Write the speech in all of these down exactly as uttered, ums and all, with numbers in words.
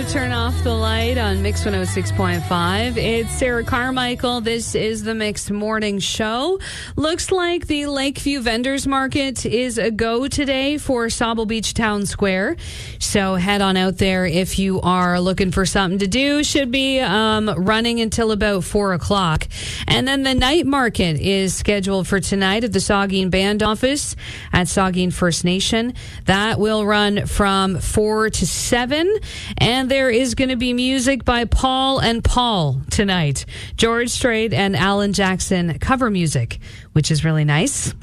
Turn Off the Light on Mix one oh six point five. It's Sarah Carmichael. This is the Mix Morning Show. Looks like the Lakeview Vendors Market is a go today for Sauble Beach Town Square. So head on out there if you are looking for something to do. Should be um, running until about four o'clock. And then the night market is scheduled for tonight at the Saugeen Band Office at Saugeen First Nation. That will run from four to seven. And there is going to be music by Paul and Paul tonight. George Strait and Alan Jackson cover music, which is really nice.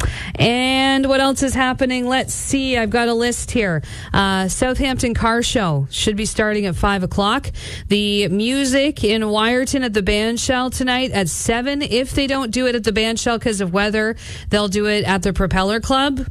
And what else is happening? Let's see. I've got a list here. Uh, Southampton Car Show should be starting at five o'clock. The music in Wyerton at the Bandshell tonight at seven. If they don't do it at the Bandshell because of weather, they'll do it at the Propeller Club.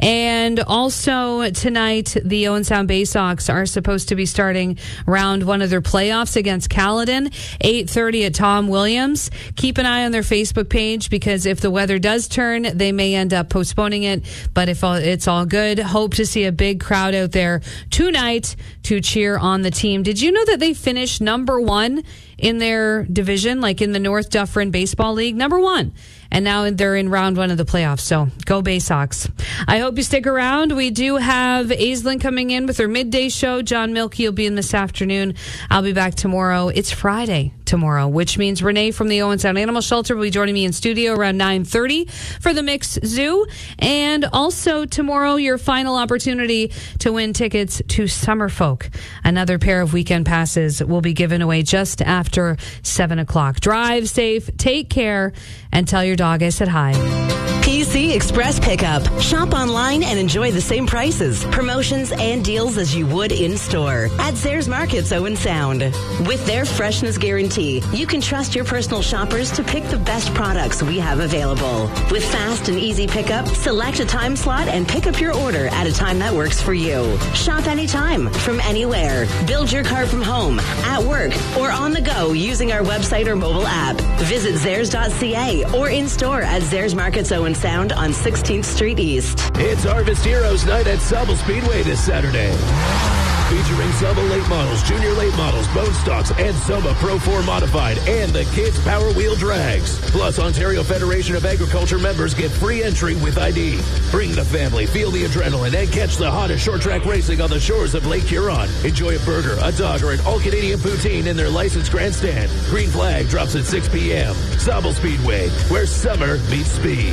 And also tonight, the Owen Sound Bay Sox are supposed to be starting round one of their playoffs against Caledon, eight thirty at Tom Williams. Keep an eye on their Facebook page because if the weather does turn, they may end up postponing it. But if all, it's all good, hope to see a big crowd out there tonight to cheer on the team. Did you know that they finished number one in their division, like in the North Dufferin Baseball League? Number one. And now they're in round one of the playoffs. So go Bay Sox. I hope you stick around. We do have Aislinn coming in with her midday show. John Milkey will be in this afternoon. I'll be back tomorrow. It's Friday tomorrow, which means Renee from the Owen Sound Animal Shelter will be joining me in studio around nine thirty for the Mix Zoo. And also tomorrow, your final opportunity to win tickets to Summerfolk. Another pair of weekend passes will be given away just after seven o'clock. Drive safe, take care, and tell your dog I said hi. P C Express Pickup. Shop online and enjoy the same prices, promotions, and deals as you would in-store at Zayres Markets Owen Sound. With their freshness guarantee, you can trust your personal shoppers to pick the best products we have available. With fast and easy pickup, select a time slot and pick up your order at a time that works for you. Shop anytime, from anywhere. Build your car from home, at work, or on the go using our website or mobile app. Visit Zayres dot C A or in-store at Zayres Markets Owen Sound on sixteenth Street East. It's Harvest Heroes Night at Sauble Speedway this Saturday. Featuring Sauble late models, junior late models, bone stocks, and Soma Pro four Modified, and the Kids Power Wheel Drags. Plus, Ontario Federation of Agriculture members get free entry with I D. Bring the family, feel the adrenaline, and catch the hottest short track racing on the shores of Lake Huron. Enjoy a burger, a dog, or an all-Canadian poutine in their licensed grandstand. Green flag drops at six p.m. Sauble Speedway, where summer meets speed.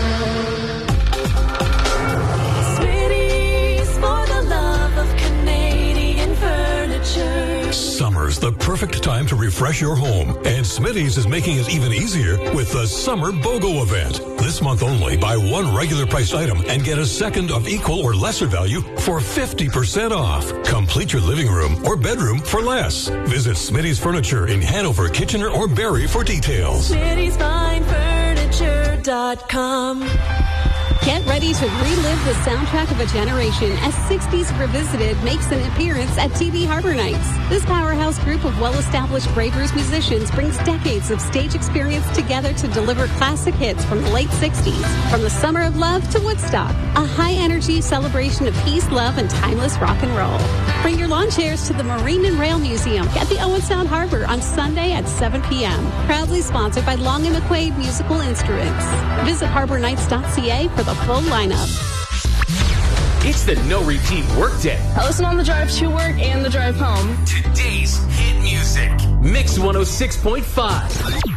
Summer's the perfect time to refresh your home, and Smitty's is making it even easier with the Summer BOGO event. This month only, buy one regular priced item and get a second of equal or lesser value for fifty percent off. Complete your living room or bedroom for less. Visit Smitty's Furniture in Hanover, Kitchener, or Barrie for details. Smitty's Fine Furniture dot com. Get ready to relive the soundtrack of a generation as sixties Revisited makes an appearance at T V Harbor Nights. This powerhouse group of well-established Bravers musicians brings decades of stage experience together to deliver classic hits from the late sixties. From the Summer of Love to Woodstock, a high-energy celebration of peace, love, and timeless rock and roll. Bring your lawn chairs to the Marine and Rail Museum at the Owen Sound Harbor on Sunday at seven p.m. Proudly sponsored by Long and McQuaid Musical Instruments. Visit harbor nights dot c a for the full lineup. It's the no repeat workday. I listen on the drive to work and the drive home. Today's hit music. Mix one oh six point five.